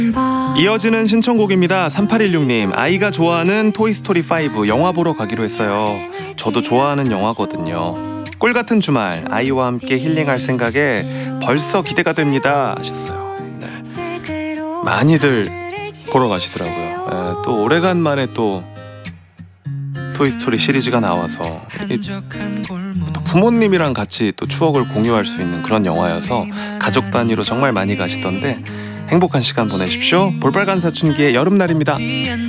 이어지는 신청곡입니다. 3816님, 아이가 좋아하는 토이스토리 5 영화 보러 가기로 했어요. 저도 좋아하는 영화거든요. 꿀같은 주말, 아이와 함께 힐링할 생각에 벌써 기대가 됩니다 하셨어요. 네. 많이들 보러 가시더라고요. 또 오래간만에 또 토이스토리 시리즈가 나와서 또 부모님이랑 같이 또 추억을 공유할 수 있는 그런 영화여서 가족 단위로 정말 많이 가시던데 행복한 시간 보내십시오. 볼빨간 사춘기의 여름날입니다.